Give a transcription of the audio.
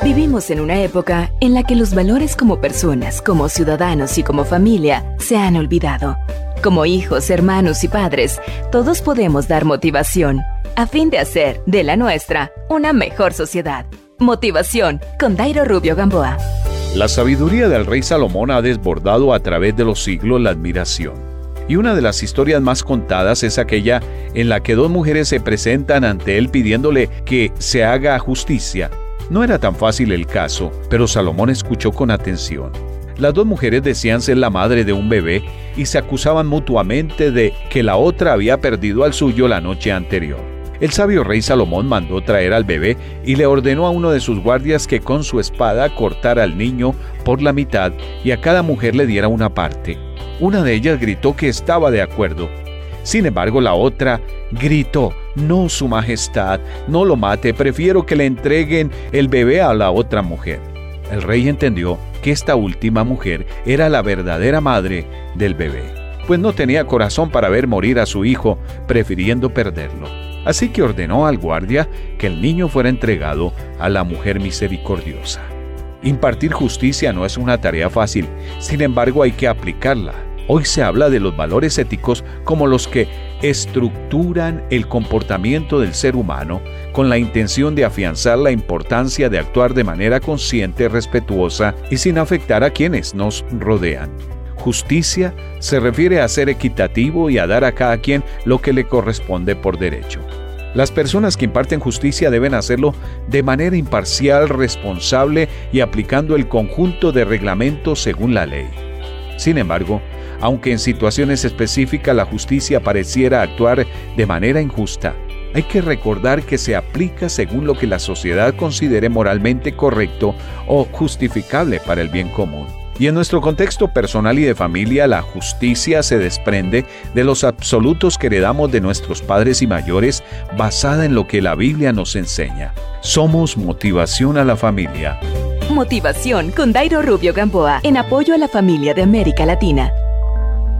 Vivimos en una época en la que los valores como personas, como ciudadanos y como familia se han olvidado. Como hijos, hermanos y padres, todos podemos dar motivación a fin de hacer de la nuestra una mejor sociedad. Motivación con Dairo Rubio Gamboa. La sabiduría del rey Salomón ha desbordado a través de los siglos la admiración. Y una de las historias más contadas es aquella en la que dos mujeres se presentan ante él pidiéndole que se haga justicia. No era tan fácil el caso, pero Salomón escuchó con atención. Las dos mujeres decían ser la madre de un bebé y se acusaban mutuamente de que la otra había perdido al suyo la noche anterior. El sabio rey Salomón mandó traer al bebé y le ordenó a uno de sus guardias que con su espada cortara al niño por la mitad y a cada mujer le diera una parte. Una de ellas gritó que estaba de acuerdo. Sin embargo, la otra gritó: «No, su majestad, no lo mate, prefiero que le entreguen el bebé a la otra mujer». El rey entendió que esta última mujer era la verdadera madre del bebé, pues no tenía corazón para ver morir a su hijo, prefiriendo perderlo. Así que ordenó al guardia que el niño fuera entregado a la mujer misericordiosa. Impartir justicia no es una tarea fácil, sin embargo hay que aplicarla. Hoy se habla de los valores éticos como los que estructuran el comportamiento del ser humano con la intención de afianzar la importancia de actuar de manera consciente, respetuosa y sin afectar a quienes nos rodean. Justicia se refiere a ser equitativo y a dar a cada quien lo que le corresponde por derecho. Las personas que imparten justicia deben hacerlo de manera imparcial, responsable y aplicando el conjunto de reglamentos según la ley. Sin embargo, aunque en situaciones específicas la justicia pareciera actuar de manera injusta, hay que recordar que se aplica según lo que la sociedad considere moralmente correcto o justificable para el bien común. Y en nuestro contexto personal y de familia, la justicia se desprende de los absolutos que heredamos de nuestros padres y mayores, basada en lo que la Biblia nos enseña. Somos Motivación a la Familia. Motivación con Dairo Rubio Gamboa, en apoyo a la familia de América Latina.